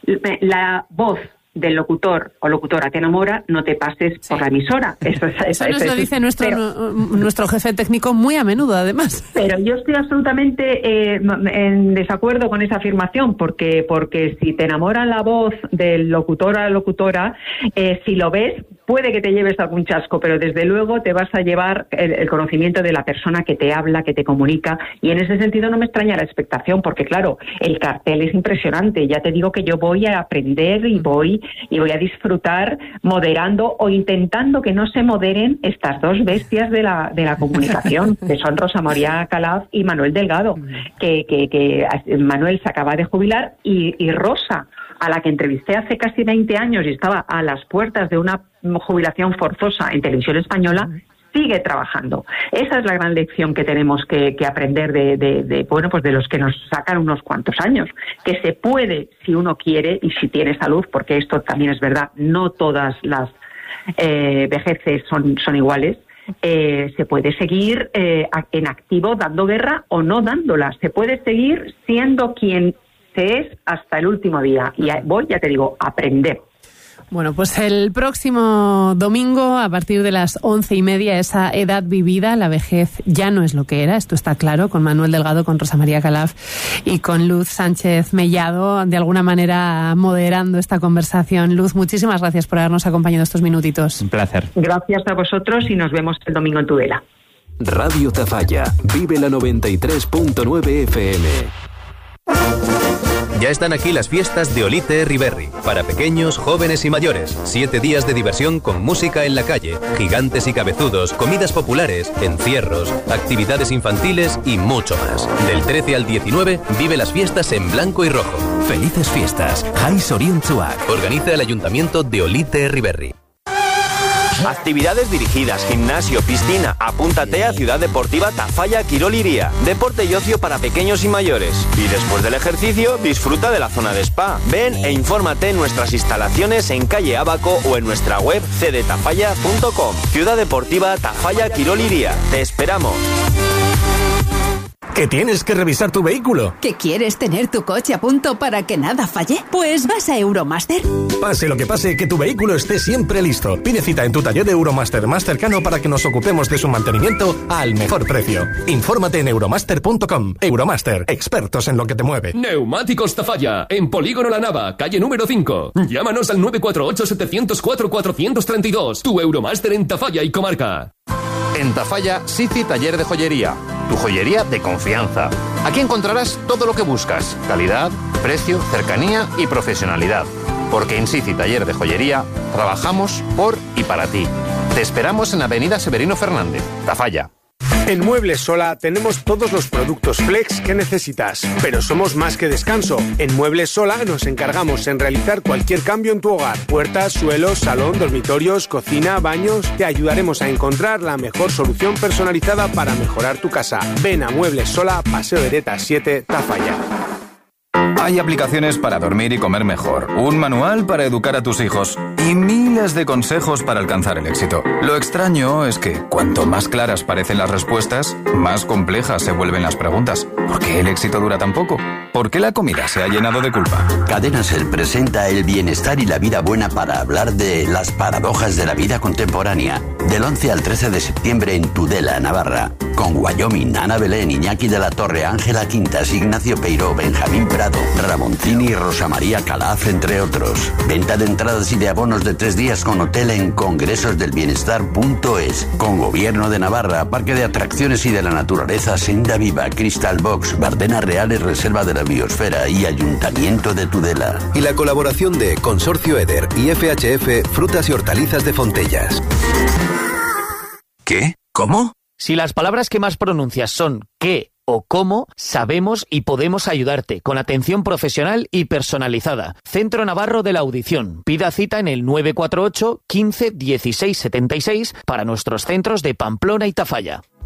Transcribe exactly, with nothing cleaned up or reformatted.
la voz del locutor o locutora te enamora, no te pases sí. por la emisora. Eso, es, eso, eso nos eso lo es, dice nuestro, pero, nuestro jefe técnico muy a menudo, además. Pero yo estoy absolutamente eh, en desacuerdo con esa afirmación, porque porque si te enamora la voz del locutor o la locutora, eh, si lo ves, puede que te lleves algún chasco, pero desde luego te vas a llevar el, el conocimiento de la persona que te habla, que te comunica, y en ese sentido no me extraña la expectación, porque claro, el cartel es impresionante. Ya te digo que yo voy a aprender y voy y voy a disfrutar moderando o intentando que no se moderen estas dos bestias de la de la comunicación, que son Rosa María Calaf y Manuel Delgado, que, que, que Manuel se acaba de jubilar y, y Rosa, a la que entrevisté hace casi veinte años y estaba a las puertas de una jubilación forzosa en Televisión Española, sigue trabajando. Esa es la gran lección que tenemos que, que aprender de, de, de, bueno, pues de los que nos sacan unos cuantos años, que se puede, si uno quiere y si tiene salud, porque esto también es verdad, no todas las eh, vejeces son, son iguales. Eh, se puede seguir eh, en activo dando guerra o no dándola. Se puede seguir siendo quien se es hasta el último día. Y voy, ya te digo, a aprender. Bueno, pues el próximo domingo, a partir de las once y media, esa edad vivida, la vejez ya no es lo que era, esto está claro, con Manuel Delgado, con Rosa María Calaf y con Luz Sánchez Mellado, de alguna manera moderando esta conversación. Luz, muchísimas gracias por habernos acompañado estos minutitos. Un placer. Gracias a vosotros y nos vemos el domingo en Tudela. Radio Tafalla, vive la noventa y tres punto nueve F M. Ya están aquí las fiestas de Olite Riberri, para pequeños, jóvenes y mayores. Siete días de diversión con música en la calle, gigantes y cabezudos, comidas populares, encierros, actividades infantiles y mucho más. Del trece al diecinueve, vive las fiestas en blanco y rojo. Felices fiestas, Jai Sorientzuak. Organiza el Ayuntamiento de Olite Riberri. Actividades dirigidas, gimnasio, piscina. Apúntate a Ciudad Deportiva Tafalla Quirol Iría. Deporte y ocio para pequeños y mayores. Y después del ejercicio, disfruta de la zona de spa. Ven e infórmate en nuestras instalaciones en calle Ábaco o en nuestra web c d tafalla punto com. Ciudad Deportiva Tafalla Quirol Iría. Te esperamos. ¿Que tienes que revisar tu vehículo? ¿Que quieres tener tu coche a punto para que nada falle? Pues vas a Euromaster. Pase lo que pase, que tu vehículo esté siempre listo. Pide cita en tu taller de Euromaster más cercano para que nos ocupemos de su mantenimiento al mejor precio. Infórmate en euromaster punto com. Euromaster, expertos en lo que te mueve. Neumáticos Tafalla, en Polígono La Nava, calle número cinco. Llámanos al nueve cuatro ocho, siete cero cuatro, cuatro tres dos. Tu Euromaster en Tafalla y comarca. En Tafalla, Sici Taller de Joyería. Tu joyería de confianza. Aquí encontrarás todo lo que buscas. Calidad, precio, cercanía y profesionalidad. Porque en Sici Taller de Joyería trabajamos por y para ti. Te esperamos en Avenida Severino Fernández, Tafalla. En Muebles Sola tenemos todos los productos flex que necesitas, pero somos más que descanso. En Muebles Sola nos encargamos en realizar cualquier cambio en tu hogar. Puertas, suelos, salón, dormitorios, cocina, baños. Te ayudaremos a encontrar la mejor solución personalizada para mejorar tu casa. Ven a Muebles Sola, Paseo de Ereta siete, Tafalla. Hay aplicaciones para dormir y comer mejor, un manual para educar a tus hijos y miles de consejos para alcanzar el éxito. Lo extraño es que cuanto más claras parecen las respuestas, más complejas se vuelven las preguntas. ¿Por qué el éxito dura tan poco? ¿Por qué la comida se ha llenado de culpa? Cadena Ser presenta el bienestar y la vida buena para hablar de las paradojas de la vida contemporánea. Del once al trece de septiembre en Tudela, Navarra. Con Wyoming, Ana Belén, Iñaki de la Torre, Ángela Quintas, Ignacio Peiró, Benjamín Prado, Ramoncini y Rosa María Calaf, entre otros. Venta de entradas y de abonos de tres días con hotel en congresos del bienestar punto es. Con Gobierno de Navarra, Parque de Atracciones y de la Naturaleza, Senda Viva, Crystal Box, Bardenas Reales, Reserva de la Biosfera y Ayuntamiento de Tudela. Y la colaboración de Consorcio Eder y F H F Frutas y Hortalizas de Fontellas. ¿Qué? ¿Cómo? Si las palabras que más pronuncias son qué o cómo, sabemos y podemos ayudarte con atención profesional y personalizada. Centro Navarro de la Audición. Pida cita en el nueve cuatro ocho, quince, dieciséis setenta y seis para nuestros centros de Pamplona y Tafalla.